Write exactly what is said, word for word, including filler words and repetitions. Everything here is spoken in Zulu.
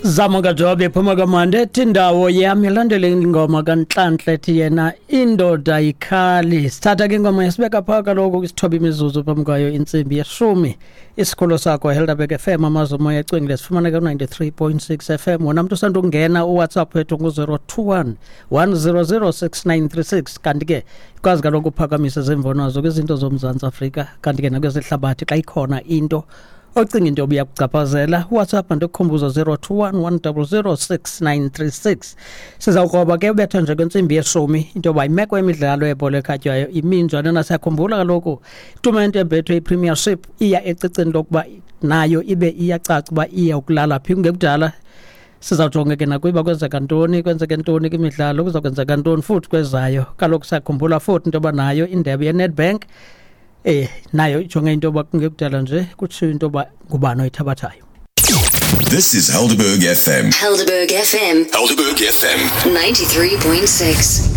Zama kaJobe phuma kamande tindawo yami landele ingoma kaNhlanhla ethi yena indoda ikhali. Sithatha ke ingoma yasibeka phaka lokho isithoba imizuzu phamukwayo insimbi yeshumi. Isikolo sakho Helderberg F M amazomo yacwengile sifumaneka ku ninety-three point six F M. Wona umuntu usanda ukungena uWhatsApp wethu ku zero two one one zero zero six nine three six. Kanti ke kwazi kaloko uphakamisa zemvonazo kwezinto zomzantsi Afrika kanti ke nakwezehlabathi xa ikhona into ocinga into obuyakucaphazela. WhatsApp ndokukhumbuza zero two one one zero zero six nine three six. Sizawuqoba ke ubetha nje kwensimbi yeshumi into bayimeko emidlalo yebhola ekhatywayo iminjwana nasiyakhumbula kaloku itumente ebethwe iPremiership iya ecicini lokuba nayo ibe iyacaca uba iya ukulala phi kungekudala. Sizawujonga ke nakuba kwenzeka ntoni kwenzeke ntoni kwimidlalo kuzokwenzeka ntoni futhi kwezayo. Kaloku siyakhumbula futhi into banayo indebe yeNedbank eh nayo ijonge into bakungekudala nje kutshiwo into ba ngubani oyithabathayo. This is Helderberg F M. Helderberg F M. Helderberg F M ninety-three point six.